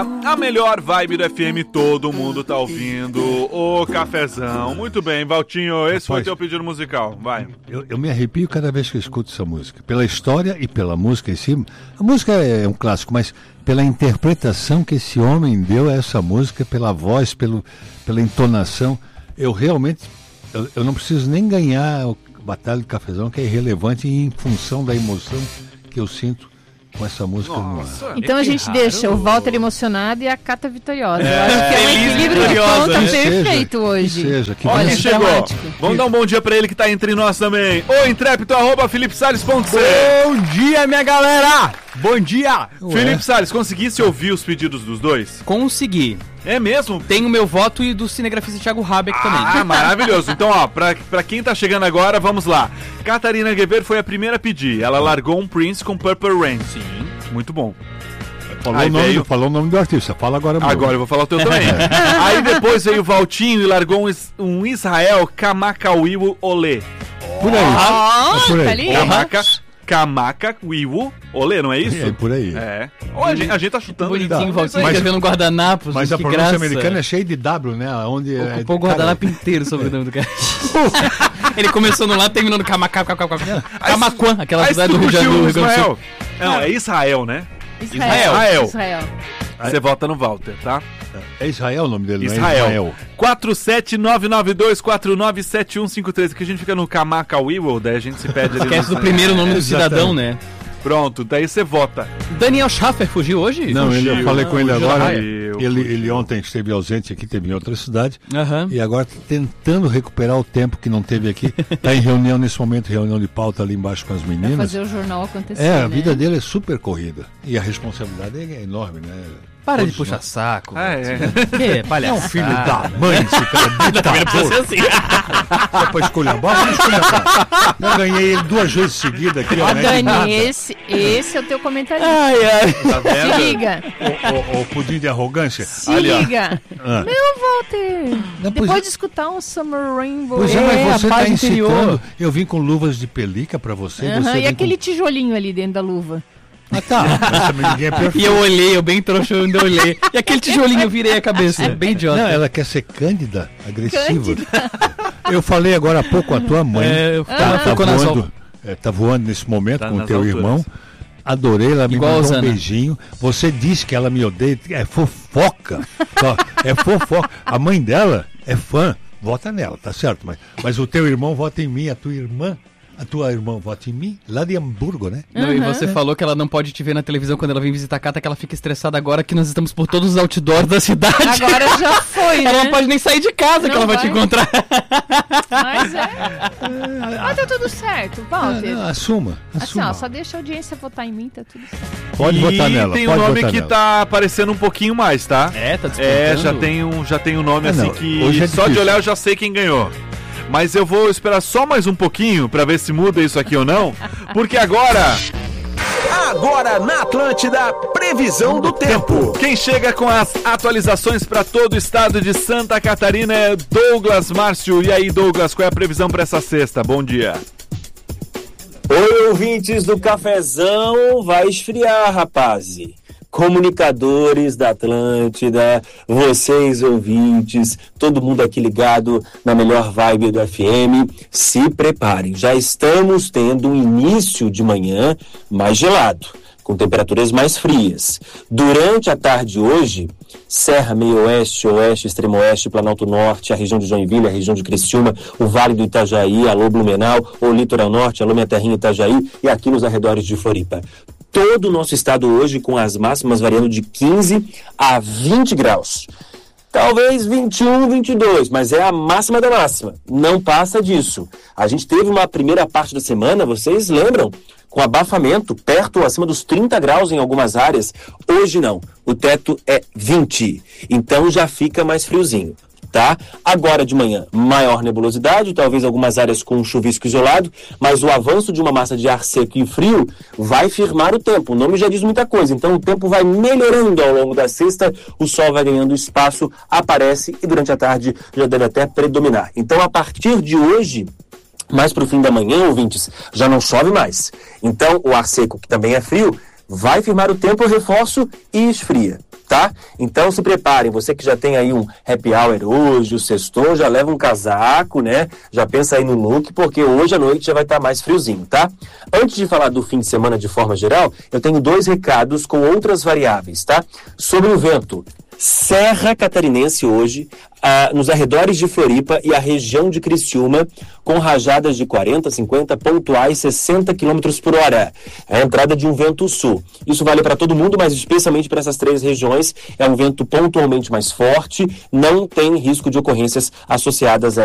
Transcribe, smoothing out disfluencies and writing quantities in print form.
agora, a melhor vibe do FM, todo mundo tá ouvindo, o cafezão. Muito bem, Valtinho, esse foi o teu pedido musical, vai. Eu me arrepio cada vez que eu escuto essa música, pela história e pela música em si. A música é um clássico, mas pela interpretação que esse homem deu a essa música, pela voz, pela entonação, eu realmente, eu não preciso nem ganhar a Batalha do Cafezão, que é irrelevante em função da emoção que eu sinto com essa música. Nossa, então a gente deixa o Walter emocionado e a Cata vitoriosa. Eu acho que é um feliz equilíbrio de vitoriosa. ponta Que perfeito hoje. Que seja, que Olha quem vença. chegou. dramático. Vamos dar um bom dia pra ele que tá entre nós também. O intrépido @FelipeSales.c. Bom dia, minha galera! Bom dia! Felipe Salles, conseguisse ouvir os pedidos dos dois? Consegui. É mesmo? Tem o meu voto e do cinegrafista Thiago Rabeck também. Ah, maravilhoso. Então, ó, pra quem tá chegando agora, vamos lá. Catarina Guever foi a primeira a pedir. Ela largou um Prince com Purple Rain. Sim. Muito bom. Falou o nome do artista, fala agora mesmo. Agora eu vou falar o teu também. Aí depois veio o Valtinho e largou um Israel Kamakawiwo Olê. Por aí. É por aí. Tá ali? Kamakawiwo Olê, não é isso? É por aí. É. Ó, a gente tá chutando. Bonitinho, Então, Valtinho, Mas- escrevendo guardanapos. Mas gente, a que pronúncia graça. americana é cheia de W, né? Onde Ocupou o guardanapo inteiro sobre o nome do cara. Ele começou no lá, terminou no Camaquã, aquela Aí cidade tu do Rio de curtiu Janeiro, Rio Grande do Israel? Sul. Não, é Israel, né? Israel. Você vota no Walter, tá? É Israel o nome dele, não é Israel. Israel. 47992497153, que a gente fica no Kamakawiwo, daí a gente se pede ali. Esquece no- do primeiro nome do Exatamente. cidadão, né? Pronto, daí você vota. Daniel Schaffer fugiu hoje? Não, Fugiu. eu falei com ele fugiu agora. da raia. Ele ontem esteve ausente aqui, teve em outra cidade. Aham. E agora tá tentando recuperar o tempo que não teve aqui. Está em reunião nesse momento, reunião de pauta ali embaixo com as Pra meninas. fazer o jornal acontecer. A né? vida dele é super corrida. E a responsabilidade é enorme, né? Para de Todos puxar nós. saco. É. Que palhaçada. É um filho da mãe, esse cara. Também não precisa ser assim. Só pra esculhambar, vamos esculhambar. Eu ganhei ele 2 vezes seguidas aqui, Ó, ó, né? de nada. Dani, esse é o teu comentarista. Ai, ai. Tá Se vendo? liga. O pudim de arrogância. Se Ali, ó. liga. Ah. Meu Walter. Não, pois- Depois de escutar um Summer Rainbow. Pois é, É, mas a você tá paz interior. incitando. Eu vim com luvas de pelica pra você. Aham, você e vem aquele com... tijolinho ali dentro da luva. Ah, tá. Mas também ninguém é perfeito. E eu olhei, eu bem trouxa, eu ainda olhei. E aquele tijolinho eu virei a cabeça. Bem idiota. Não, ela quer ser cândida, agressiva. Eu falei agora há pouco, a tua mãe Ela ficou na sol. tá voando nesse momento Tá com o nas teu alturas. irmão. Adorei, ela me Igual a mandou um Osana. beijinho. Você disse que ela me odeia. É fofoca. Só, é fofoca. A mãe dela é fã. Vota nela, tá certo. Mas o teu irmão vota em mim, a tua irmã vota em mim, lá de Hamburgo, né? Não, e você falou que ela não pode te ver na televisão quando ela vem visitar a Cata, que ela fica estressada agora que nós estamos por todos os outdoors da cidade. Agora já foi, Ela né? não pode nem sair de casa que Não ela vai te vai. encontrar. Mas Mas tá tudo certo, Walter. Não, assuma. Assim, ó, só deixa a audiência votar em mim, tá tudo certo. Pode E votar nela. tem pode um nome votar que nela. tá aparecendo um pouquinho mais, tá? É, tá É, despontando. já tem um nome Ah, assim não, que hoje é só de difícil. olhar eu já sei quem ganhou. Mas eu vou esperar só mais um pouquinho pra ver se muda isso aqui ou não, porque agora Agora na Atlântida, previsão do tempo. quem chega com as atualizações pra todo o estado de Santa Catarina é Douglas Márcio. E aí, Douglas, qual é a previsão pra essa sexta? Bom dia. Oi, ouvintes do Cafezão, vai esfriar, rapaz. Comunicadores da Atlântida, vocês ouvintes, todo mundo aqui ligado na melhor vibe do FM, se preparem. Já estamos tendo um início de manhã mais gelado, com temperaturas mais frias. Durante a tarde de hoje, Serra, Meio Oeste, Oeste, Extremo Oeste, Planalto Norte, a região de Joinville, a região de Criciúma, o Vale do Itajaí, alô Blumenau, o Litoral Norte, alô minha terrinha Itajaí e aqui nos arredores de Floripa. Todo o nosso estado hoje com as máximas variando de 15 a 20 graus. Talvez 21, 22, mas é a máxima da máxima. Não passa disso. A gente teve uma primeira parte da semana, vocês lembram? Com abafamento, perto ou acima dos 30 graus em algumas áreas. Hoje não. O teto é 20. Então já fica mais friozinho. Tá? Agora de manhã, maior nebulosidade, talvez algumas áreas com um chuvisco isolado, mas o avanço de uma massa de ar seco e frio vai firmar o tempo. O nome já diz muita coisa, então o tempo vai melhorando ao longo da sexta, o sol vai ganhando espaço, aparece e durante a tarde já deve até predominar. Então a partir de hoje, mais para o fim da manhã, ouvintes, já não chove mais. Então o ar seco, que também é frio, vai firmar o tempo, eu reforço, e esfria. tá? Então se preparem, você que já tem aí um happy hour hoje, o sextou, já leva um casaco, né? Já pensa aí no look, porque hoje à noite já vai estar mais friozinho, tá? Antes de falar do fim de semana de forma geral, eu tenho 2 recados com outras variáveis, tá? Sobre o vento. Serra Catarinense hoje, nos arredores de Floripa e a região de Criciúma, com rajadas de 40, 50, pontuais 60 km por hora. É a entrada de um vento sul. Isso vale para todo mundo, mas especialmente para essas 3 regiões. É um vento pontualmente mais forte, não tem risco de ocorrências associadas a